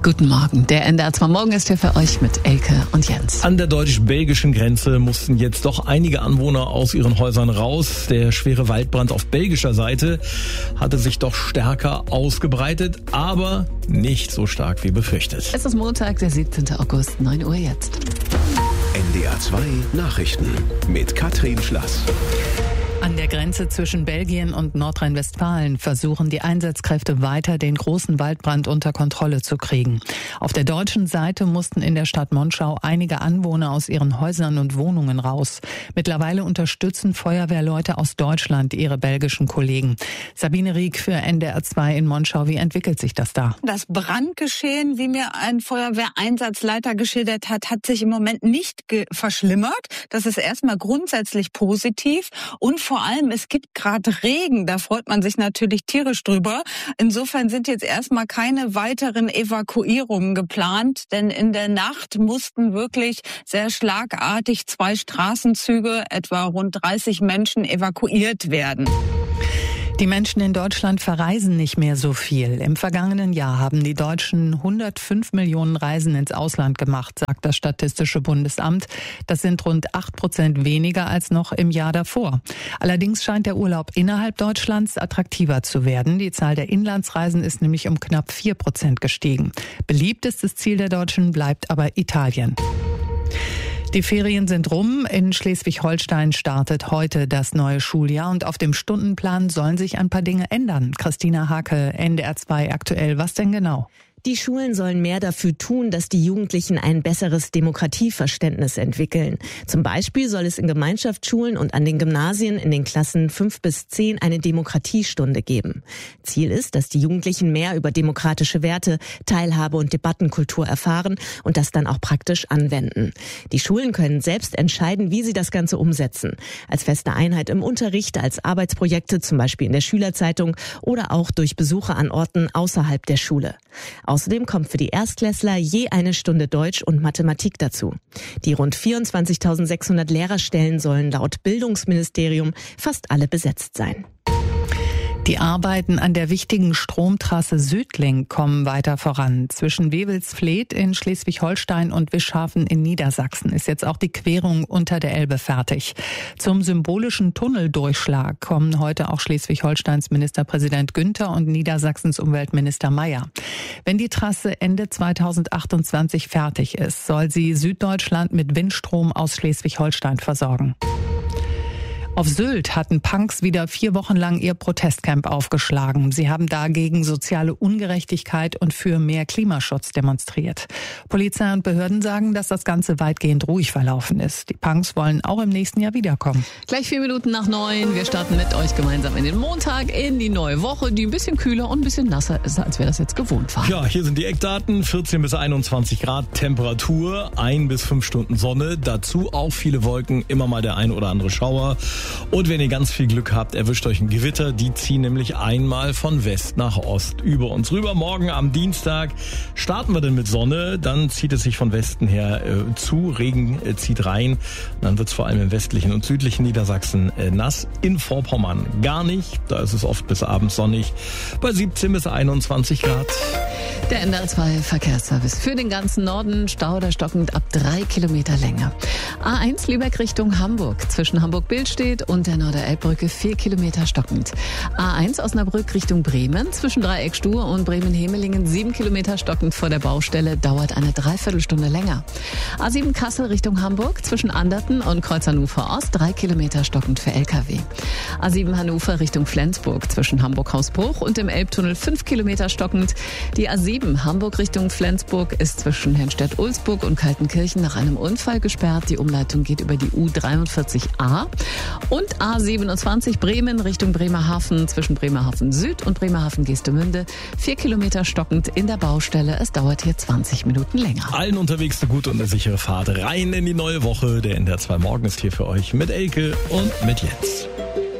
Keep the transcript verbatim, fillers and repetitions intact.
Guten Morgen. Der N D R zwei Morgen ist hier für euch mit Elke und Jens. An der deutsch-belgischen Grenze mussten jetzt doch einige Anwohner aus ihren Häusern raus. Der schwere Waldbrand auf belgischer Seite hatte sich doch stärker ausgebreitet, aber nicht so stark wie befürchtet. Es ist Montag, der siebzehnten August, neun Uhr jetzt. N D R zwei Nachrichten mit Katrin Schlass. An der Grenze zwischen Belgien und Nordrhein-Westfalen versuchen die Einsatzkräfte weiter, den großen Waldbrand unter Kontrolle zu kriegen. Auf der deutschen Seite mussten in der Stadt Monschau einige Anwohner aus ihren Häusern und Wohnungen raus. Mittlerweile unterstützen Feuerwehrleute aus Deutschland ihre belgischen Kollegen. Sabine Rieck für N D R zwei in Monschau. Wie entwickelt sich das da? Das Brandgeschehen, wie mir ein Feuerwehreinsatzleiter geschildert hat, hat sich im Moment nicht verschlimmert. Das ist erstmal grundsätzlich positiv. Und vor allem, es gibt gerade Regen, da freut man sich natürlich tierisch drüber. Insofern sind jetzt erstmal keine weiteren Evakuierungen geplant, denn in der Nacht mussten wirklich sehr schlagartig zwei Straßenzüge, etwa rund dreißig Menschen, evakuiert werden. Die Menschen in Deutschland verreisen nicht mehr so viel. Im vergangenen Jahr haben die Deutschen hundertfünf Millionen Reisen ins Ausland gemacht, sagt das Statistische Bundesamt. Das sind rund acht Prozent weniger als noch im Jahr davor. Allerdings scheint der Urlaub innerhalb Deutschlands attraktiver zu werden. Die Zahl der Inlandsreisen ist nämlich um knapp vier Prozent gestiegen. Beliebtestes Ziel der Deutschen bleibt aber Italien. Die Ferien sind rum. In Schleswig-Holstein startet heute das neue Schuljahr und auf dem Stundenplan sollen sich ein paar Dinge ändern. Christina Hake, N D R zwei aktuell. Was denn genau? Die Schulen sollen mehr dafür tun, dass die Jugendlichen ein besseres Demokratieverständnis entwickeln. Zum Beispiel soll es in Gemeinschaftsschulen und an den Gymnasien in den Klassen fünf bis zehn eine Demokratiestunde geben. Ziel ist, dass die Jugendlichen mehr über demokratische Werte, Teilhabe und Debattenkultur erfahren und das dann auch praktisch anwenden. Die Schulen können selbst entscheiden, wie sie das Ganze umsetzen. Als feste Einheit im Unterricht, als Arbeitsprojekte, zum Beispiel in der Schülerzeitung oder auch durch Besuche an Orten außerhalb der Schule. Außerdem kommt für die Erstklässler je eine Stunde Deutsch und Mathematik dazu. Die rund vierundzwanzigtausendsechshundert Lehrerstellen sollen laut Bildungsministerium fast alle besetzt sein. Die Arbeiten an der wichtigen Stromtrasse Südlink kommen weiter voran. Zwischen Wewelsfleth in Schleswig-Holstein und Wischhafen in Niedersachsen ist jetzt auch die Querung unter der Elbe fertig. Zum symbolischen Tunneldurchschlag kommen heute auch Schleswig-Holsteins Ministerpräsident Günther und Niedersachsens Umweltminister Mayer. Wenn die Trasse Ende zweitausendachtundzwanzig fertig ist, soll sie Süddeutschland mit Windstrom aus Schleswig-Holstein versorgen. Auf Sylt hatten Punks wieder vier Wochen lang ihr Protestcamp aufgeschlagen. Sie haben dagegen soziale Ungerechtigkeit und für mehr Klimaschutz demonstriert. Polizei und Behörden sagen, dass das Ganze weitgehend ruhig verlaufen ist. Die Punks wollen auch im nächsten Jahr wiederkommen. Gleich vier Minuten nach neun. Wir starten mit euch gemeinsam in den Montag, in die neue Woche, die ein bisschen kühler und ein bisschen nasser ist, als wir das jetzt gewohnt waren. Ja, hier sind die Eckdaten. vierzehn bis einundzwanzig Grad Temperatur, ein bis fünf Stunden Sonne. Dazu auch viele Wolken, immer mal der ein oder andere Schauer. Und wenn ihr ganz viel Glück habt, erwischt euch ein Gewitter. Die ziehen nämlich einmal von West nach Ost über uns rüber. Morgen am Dienstag starten wir dann mit Sonne. Dann zieht es sich von Westen her äh, zu. Regen äh, zieht rein. Und dann wird es vor allem im westlichen und südlichen Niedersachsen äh, nass. In Vorpommern gar nicht. Da ist es oft bis abends sonnig. Bei siebzehn bis einundzwanzig Grad. Der N D R zwei Verkehrsservice für den ganzen Norden. Stau oder stockend ab drei Kilometer Länge. A eins Lübeck Richtung Hamburg. Zwischen Hamburg-Billstedt und der Norderelbbrücke vier Kilometer stockend. A eins Osnabrück Richtung Bremen. Zwischen Dreieck Stur und Bremen-Hemelingen sieben Kilometer stockend vor der Baustelle. Dauert eine Dreiviertelstunde länger. A sieben Kassel Richtung Hamburg. Zwischen Anderten und Kreuz Hannover Ost drei Kilometer stockend für L K W. A sieben Hannover Richtung Flensburg. Zwischen Hamburg-Hausbruch und dem Elbtunnel fünf Kilometer stockend. Die A sieben Hamburg Richtung Flensburg ist zwischen Hennstedt-Ulzburg und Kaltenkirchen nach einem Unfall gesperrt. Die Umleitung geht über die U dreiundvierzig A. Und A siebenundzwanzig Bremen Richtung Bremerhaven zwischen Bremerhaven Süd und Bremerhaven Geestemünde. Vier Kilometer stockend in der Baustelle. Es dauert hier zwanzig Minuten länger. Allen unterwegs eine gute und eine sichere Fahrt rein in die neue Woche. Der N D R zwei Morgen ist hier für euch mit Elke und mit Jens.